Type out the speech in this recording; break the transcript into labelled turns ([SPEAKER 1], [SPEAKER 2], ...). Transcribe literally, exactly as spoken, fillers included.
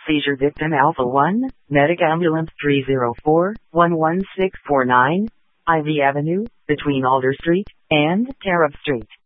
[SPEAKER 1] Seizure victim Alpha one, Medic Ambulance three zero four, one one six four nine, Ivy Avenue, between Alder Street and Tariff Street.